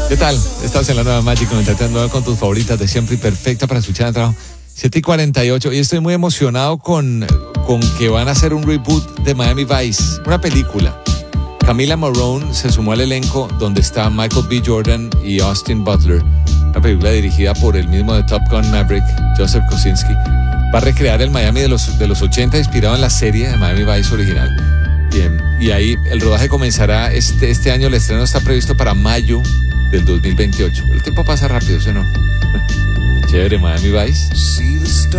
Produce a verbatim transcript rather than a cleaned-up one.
¿Qué tal? Estás en la nueva Magic noventa y tres nueve con tus favoritas de siempre y perfecta para escuchar en el trabajo. siete y cuarenta y ocho y estoy muy emocionado con, con que van a hacer un reboot de Miami Vice, una película. Camila Morrone se sumó al elenco donde está Michael B. Jordan y Austin Butler. Una película dirigida por el mismo de Top Gun Maverick, Joseph Kosinski. Va a recrear el Miami de los, de los ochenta inspirado en la serie de Miami Vice original. Bien, y ahí el rodaje comenzará este, este año. El estreno está previsto para mayo del dos mil veintiocho. El tiempo pasa rápido, ¿sí o no? Chévere, Miami Vice.